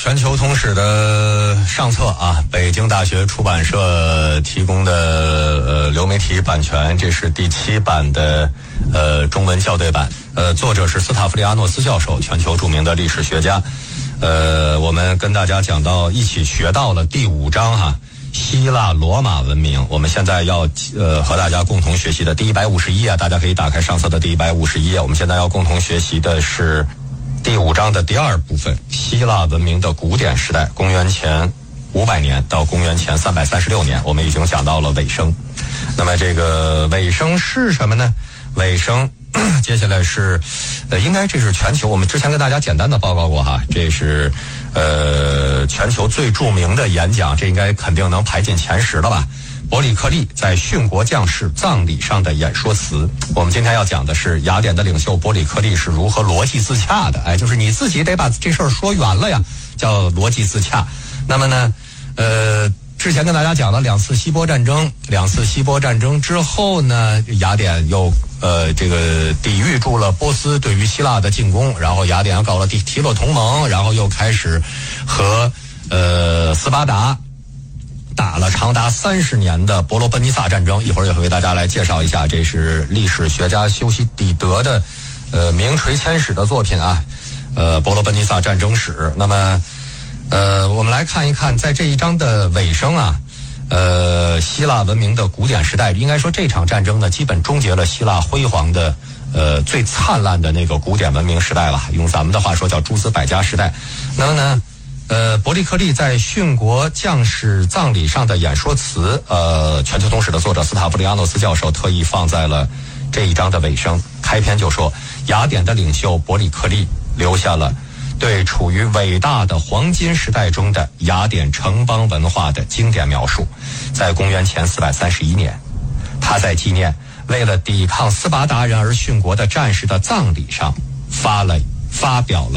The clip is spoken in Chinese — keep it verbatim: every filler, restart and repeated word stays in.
全球通史的上册啊，北京大学出版社提供的呃流媒体版权，这是第七版的呃中文校对版。呃，作者是斯塔夫利阿诺斯教授，全球著名的历史学家。呃，我们跟大家讲到一起学到了第五章哈、啊，希腊罗马文明。我们现在要呃和大家共同学习的第一百五十一页，大家可以打开上册的第一百五十一页。我们现在要共同学习的是第五章的第二部分，希腊文明的古典时代，公元前五百年到公元前三百三十六年，我们已经讲到了尾声。那么这个尾声是什么呢？尾声接下来是呃应该这是全球，我们之前跟大家简单的报告过哈，这是呃全球最著名的演讲，这应该肯定能排进前十了吧。伯里克利在殉国将士葬礼上的演说词。我们今天要讲的是雅典的领袖伯里克利是如何逻辑自洽的。哎，就是你自己得把这事儿说圆了呀，叫逻辑自洽。那么呢，呃，之前跟大家讲了两次希波战争，两次希波战争之后呢，雅典又呃这个抵御住了波斯对于希腊的进攻，然后雅典搞了提提洛同盟，然后又开始和呃斯巴达打了长达三十年的伯罗奔尼撒战争，一会儿也会为大家来介绍一下，这是历史学家修昔底德的呃名垂千史的作品啊，呃伯罗奔尼撒战争史。那么呃我们来看一看，在这一章的尾声啊，呃希腊文明的古典时代，应该说这场战争呢，基本终结了希腊辉煌的呃最灿烂的那个古典文明时代了，用咱们的话说叫诸子百家时代。那么呢，呃，伯利克利在殉国将士葬礼上的演说词，呃，全球通史的作者斯塔夫利阿诺斯教授特意放在了这一章的尾声。开篇就说，雅典的领袖伯利克利留下了对处于伟大的黄金时代中的雅典城邦文化的经典描述。在公元前四百三十一年，他在纪念为了抵抗斯巴达人而殉国的战士的葬礼上发了发表了